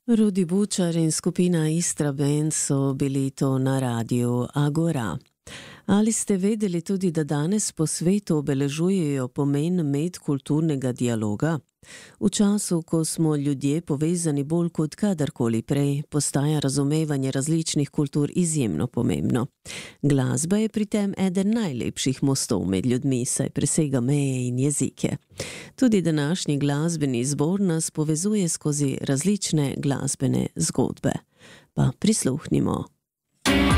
Rudi Bučar in skupina Istra Band so bili to na radiju Agora. Ali ste vedeli tudi, da danes po svetu obeležujejo pomen medkulturnega dialoga? V času, ko smo ljudje povezani bolj kot kadarkoli prej, postaja razumevanje različnih kultur izjemno pomembno. Glasba je pri tem eden najlepših mostov med ljudmi, saj presega meje in jezike. Tudi današnji glasbeni izbor nas povezuje skozi različne glasbene zgodbe. Pa prisluhnimo.